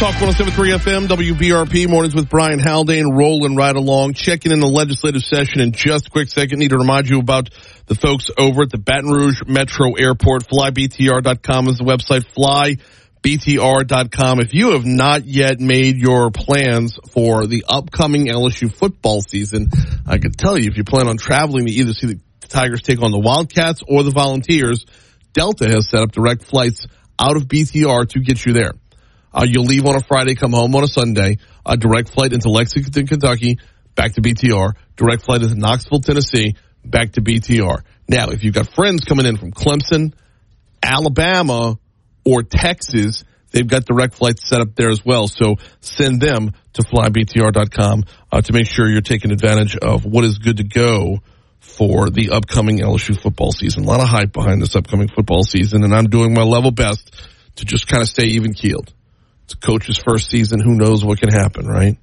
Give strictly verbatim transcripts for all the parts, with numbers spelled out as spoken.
Talk one oh seven point three F M, W B R P, mornings with Brian Haldane, rolling right along, checking in the legislative session in just a quick second. Need to remind you about the folks over at the Baton Rouge Metro Airport. fly b t r dot com is the website, fly b t r dot com. If you have not yet made your plans for the upcoming L S U football season, I can tell you, if you plan on traveling to either see the Tigers take on the Wildcats or the Volunteers, Delta has set up direct flights out of B T R to get you there. Uh, you'll leave on a Friday, come home on a Sunday, a direct flight into Lexington, Kentucky, back to B T R, direct flight into Knoxville, Tennessee, back to B T R. Now, if you've got friends coming in from Clemson, Alabama, or Texas, they've got direct flights set up there as well. So send them to fly b t r dot com uh, to make sure you're taking advantage of what is good to go for the upcoming L S U football season. A lot of hype behind this upcoming football season, and I'm doing my level best to just kind of stay even-keeled. It's a coach's first season. Who knows what can happen, right?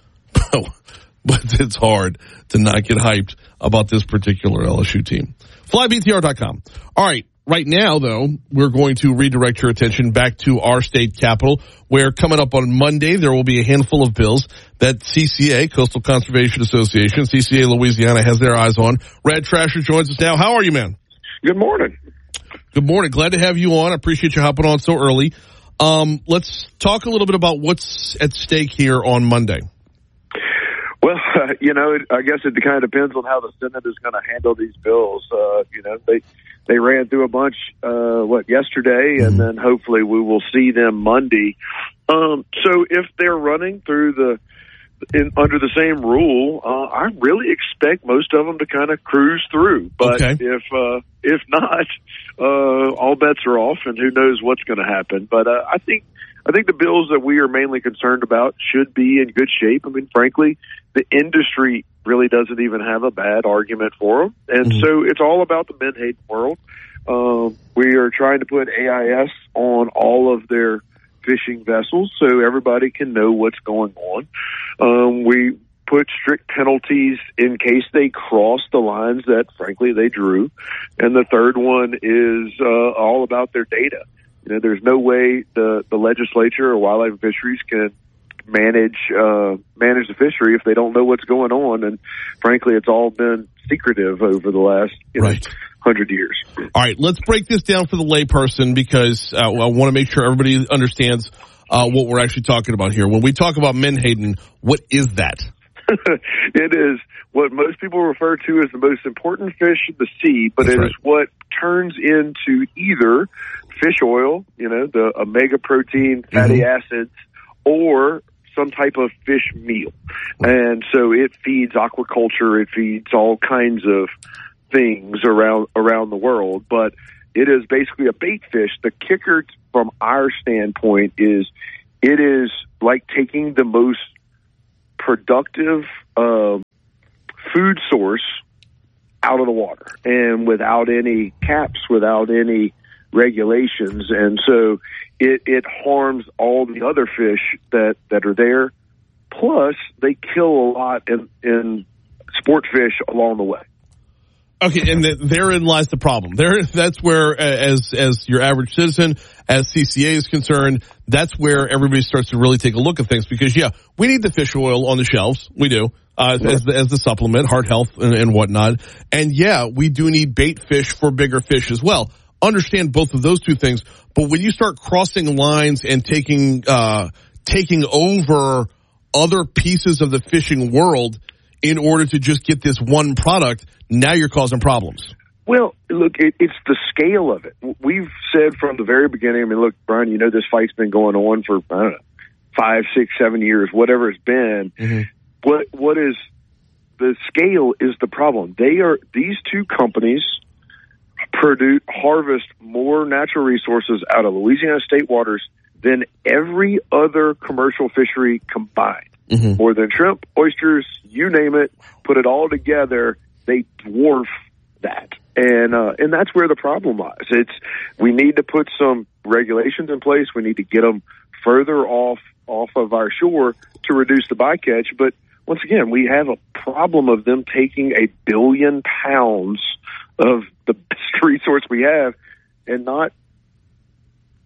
But it's hard to not get hyped about this particular L S U team. fly b t r dot com. All right. Right now, though, we're going to redirect your attention back to our state capital, where coming up on Monday, there will be a handful of bills that C C A, Coastal Conservation Association, C C A Louisiana, has their eyes on. Brad Trasher joins us now. How are you, man? Good morning. Good morning. Glad to have you on. I appreciate you hopping on so early. Um, let's talk a little bit about what's at stake here on Monday. Well, uh, you know, it, I guess it kind of depends on how the Senate is going to handle these bills. Uh, you know, they they ran through a bunch, uh, what, yesterday, and then hopefully we will see them Monday. Um, so if they're running through the in, under the same rule, uh, I really expect most of them to kind of cruise through. But okay. if uh, if not, uh, all bets are off, and who knows what's going to happen. But uh, I think. I think the bills that we are mainly concerned about should be in good shape. I mean, frankly, the industry really doesn't even have a bad argument for them. And mm-hmm. so it's all about the Menhaden world. Um, we are trying to put A I S on all of their fishing vessels so everybody can know what's going on. Um, we put strict penalties in case they cross the lines that, frankly, they drew. And the third one is uh, all about their data. You know, there's no way the, the legislature or Wildlife and Fisheries can manage uh, manage the fishery if they don't know what's going on. And frankly, it's all been secretive over the last you know, right. hundred years. All right, let's break this down for the layperson because uh, I want to make sure everybody understands uh, what we're actually talking about here. When we talk about Menhaden, what is that? It is what most people refer to as the most important fish in the sea, but That's it right. is what turns into either fish oil, you know, the omega protein, fatty mm-hmm. acids, or some type of fish meal. And so it feeds aquaculture, it feeds all kinds of things around around the world, but it is basically a bait fish. The kicker from our standpoint is it is like taking the most productive uh, food source out of the water and without any caps, without any regulations. And so it, it harms all the other fish that, that are there. Plus, they kill a lot in, in sport fish along the way. Okay, and the, therein lies the problem. There, that's where, uh, as as your average citizen, as C C A is concerned, that's where everybody starts to really take a look at things. Because yeah, we need the fish oil on the shelves, we do, uh, yeah. as the, as the supplement, heart health and, and whatnot. And yeah, we do need bait fish for bigger fish as well. Understand both of those two things, but when you start crossing lines and taking uh taking over other pieces of the fishing world in order to just get this one product, now you're causing problems. Well, look, it, it's the scale of it. We've said from the very beginning, I mean, look, Brian, you know this fight's been going on for, I don't know, five, six, seven years, whatever it's been. Mm-hmm. What What is, the scale is the problem. They are, these two companies produce, harvest more natural resources out of Louisiana state waters than every other commercial fishery combined. Mm-hmm. More than shrimp, oysters, you name it, put it all together, they dwarf that. And uh, and that's where the problem lies. It's we need to put some regulations in place. We need to get them further off off of our shore to reduce the bycatch. But once again, we have a problem of them taking a billion pounds of the best resource we have and not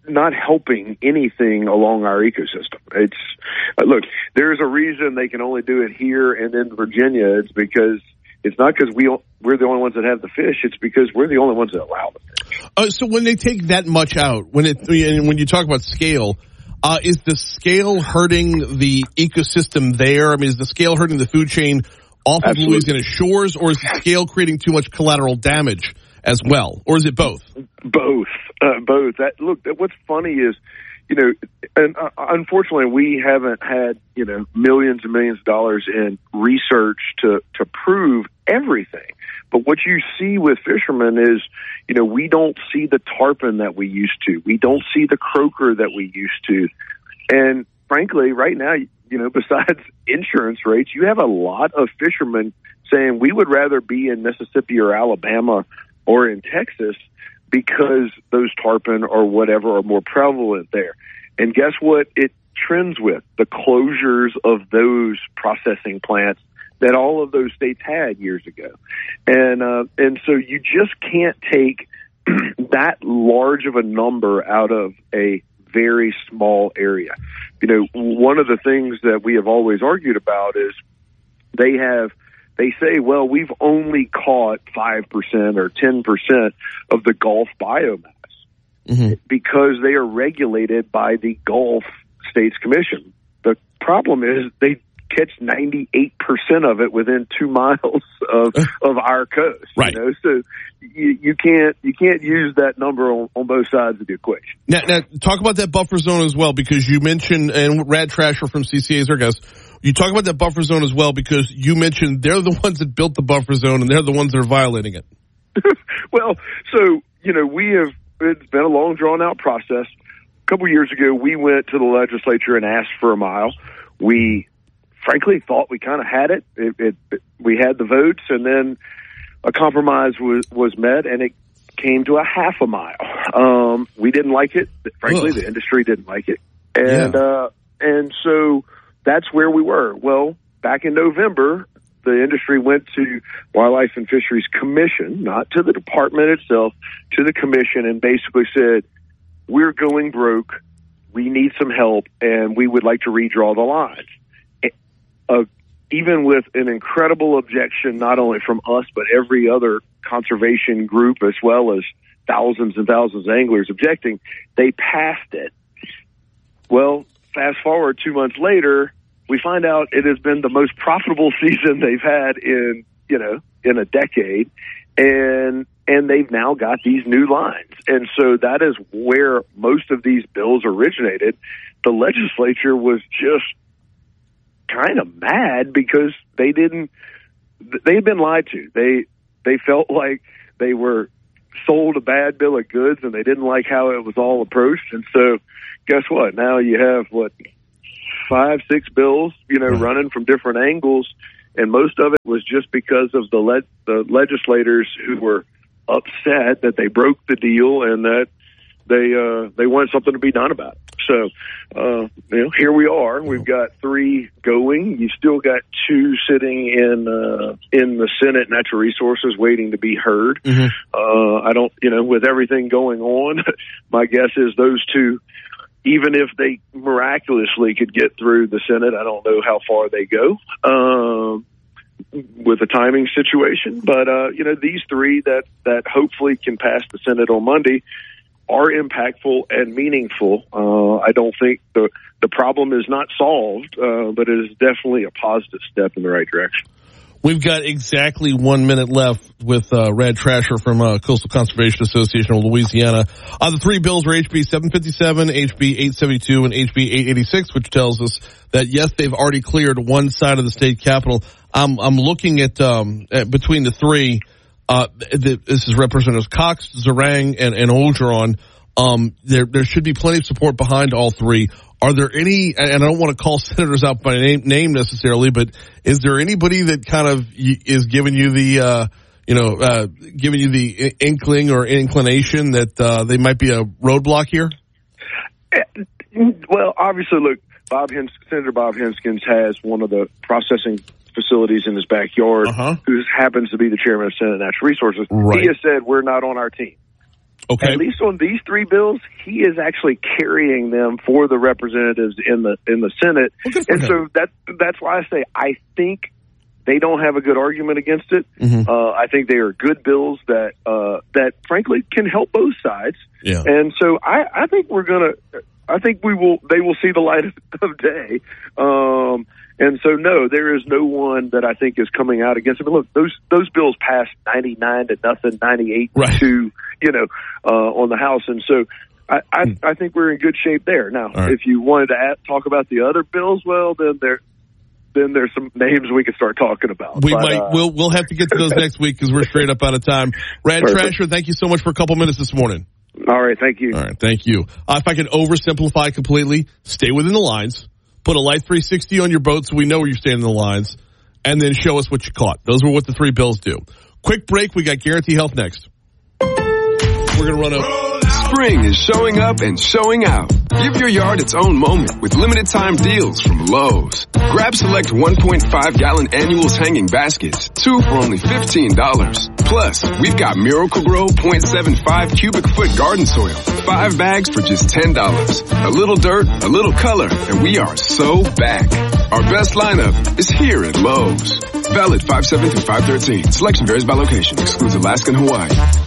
not helping anything along our ecosystem. It's uh, look, there's a reason they can only do it here and in Virginia. It's because it's not because we we're the only ones that have the fish. It's because we're the only ones that allow the fish. Uh, so when they take that much out, when it and when you talk about scale, uh, is the scale hurting the ecosystem there? I mean, is the scale hurting the food chain off of Absolutely. Louisiana shores, or is the scale creating too much collateral damage as well, or is it both? Both, uh, both. That look. What's funny is, you know, and uh, unfortunately, we haven't had you know millions and millions of dollars in research to to prove everything. But what you see with fishermen is, you know, we don't see the tarpon that we used to. We don't see the croaker that we used to. And frankly, right now, you know, besides insurance rates, you have a lot of fishermen saying we would rather be in Mississippi or Alabama or in Texas because those tarpon or whatever are more prevalent there. And guess what it trends with? The closures of those processing plants that all of those states had years ago. And uh, and so you just can't take that large of a number out of a very small area. You know, one of the things that we have always argued about is they have They say, well, we've only caught five percent or ten percent of the Gulf biomass mm-hmm. because they are regulated by the Gulf States Commission. The problem is they catch ninety-eight percent of it within two miles of, of our coast. Right. You know? So you, you can't you can't use that number on, on both sides of the equation. Now, now, talk about that buffer zone as well, because you mentioned, and Rad Trasher from C C A is our guest, you talk about that buffer zone as well because you mentioned they're the ones that built the buffer zone and they're the ones that are violating it. Well, so, you know, we have, it's been a long, drawn-out process. A couple years ago, we went to the legislature and asked for a mile. We, frankly, thought we kind of had it. It, it, it. We had the votes, and then a compromise was, was met, and it came to a half a mile. Um, we didn't like it. Frankly, Ugh. the industry didn't like it. And, yeah. uh, and so that's where we were. Well, back in November, the industry went to Wildlife and Fisheries Commission, not to the department itself, to the commission, and basically said, we're going broke, we need some help, and we would like to redraw the lines. Uh, even with an incredible objection, not only from us, but every other conservation group, as well as thousands and thousands of anglers objecting, they passed it. Well, fast forward two months later, we find out it has been the most profitable season they've had in, you know, in a decade. And, and they've now got these new lines. And so that is where most of these bills originated. The legislature was just kind of mad because they didn't, they had been lied to. They, they felt like they were sold a bad bill of goods and they didn't like how it was all approached. And so guess what? Now you have what, five, six bills, you know, mm-hmm. running from different angles. And most of it was just because of the le- the legislators who were upset that they broke the deal and that they uh, they wanted something to be done about it. So, uh, you know, here we are. We've got three going. You've still got two sitting in uh, in the Senate Natural Resources waiting to be heard. Mm-hmm. Uh, I don't, you know, with everything going on, my guess is those two, even if they miraculously could get through the Senate, I don't know how far they go um, with the timing situation. But, uh, you know, these three that, that hopefully can pass the Senate on Monday are impactful and meaningful. Uh, I don't think the, the problem is not solved, uh, but it is definitely a positive step in the right direction. We've got exactly one minute left with uh, Rad Trasher from uh, Coastal Conservation Association of Louisiana. Uh, the three bills were H B seven fifty-seven, H B eight seventy-two, and H B eight eighty-six, which tells us that, yes, they've already cleared one side of the state capitol. I'm, I'm looking at, um, at between the three, uh, the, this is Representatives Cox, Zerang, and, and Orgeron. Um, there, there should be plenty of support behind all three. Are there any, and I don't want to call senators out by name, name necessarily, but is there anybody that kind of is giving you the, uh, you know, uh, giving you the inkling or inclination that uh, they might be a roadblock here? Well, obviously, look, Bob Hens- Senator Bob Henskins has one of the processing facilities in his backyard, uh-huh. who happens to be the chairman of Senate Natural Resources. Right. He has said we're not on our team. Okay. At least on these three bills, he is actually carrying them for the representatives in the in the Senate. Well, and so that that's why I say I think they don't have a good argument against it. Mm-hmm. Uh, I think they are good bills that uh, that frankly can help both sides. Yeah. And so I, I think we're gonna. I think we will. They will see the light of day. Um, and so no, there is no one that I think is coming out against it. But look, those those bills passed ninety-nine to nothing, ninety-eight right. to you know uh, on the House, and so. I, I, hmm. I think we're in good shape there. Now, right. if you wanted to add, talk about the other bills, well, then there, then there's some names we can start talking about. We but, might. Uh, we'll we'll have to get to those next week because we're straight up out of time. Rand Perfect. Trasher, thank you so much for a couple minutes this morning. All right, thank you. All right, thank you. Uh, if I can oversimplify completely, stay within the lines. Put a Life three sixty on your boat so we know where you stand in the lines, and then show us what you caught. Those were what the three bills do. Quick break. We got Guarantee Health next. We're gonna run a. Spring is showing up and showing out. Give your yard its own moment with limited time deals from Lowe's. Grab select one point five gallon annuals hanging baskets, two for only fifteen dollars. Plus, we've got Miracle-Gro point seven five cubic foot garden soil, five bags for just ten dollars. A little dirt, a little color, and we are so back. Our best lineup is here at Lowe's. Valid five seven through five thirteen. Selection varies by location. Excludes Alaska and Hawaii.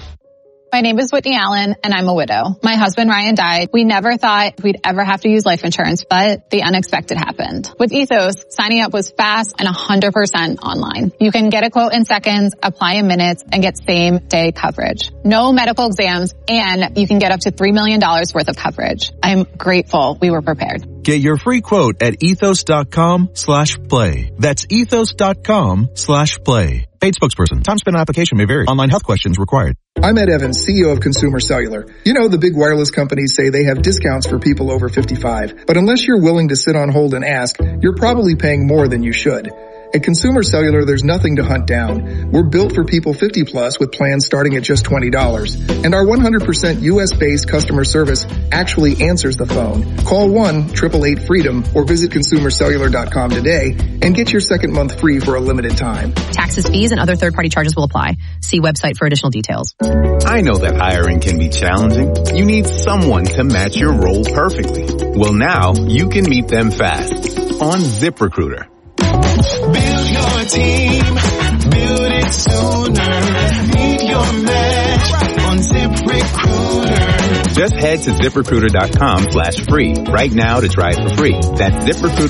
My name is Whitney Allen, and I'm a widow. My husband, Ryan, died. We never thought we'd ever have to use life insurance, but the unexpected happened. With Ethos, signing up was fast and one hundred percent online. You can get a quote in seconds, apply in minutes, and get same-day coverage. No medical exams, and you can get up to three million dollars worth of coverage. I'm grateful we were prepared. Get your free quote at ethos.com slash play. That's ethos.com slash play. Paid spokesperson. Time spent on application may vary. Online health questions required. I'm Ed Evans, C E O of Consumer Cellular. You know, the big wireless companies say they have discounts for people over fifty-five. But unless you're willing to sit on hold and ask, you're probably paying more than you should. At Consumer Cellular, there's nothing to hunt down. We're built for people fifty plus with plans starting at just twenty dollars. And our one hundred percent U S based customer service actually answers the phone. Call one eight eight eight freedom or visit consumer cellular dot com today and get your second month free for a limited time. Taxes, fees, and other third-party charges will apply. See website for additional details. I know that hiring can be challenging. You need someone to match your role perfectly. Well, now you can meet them fast on ZipRecruiter. Build your team, build it sooner. Meet your match on ZipRecruiter. Just head to ZipRecruiter.com slash free right now to try it for free. That's ZipRecruiter.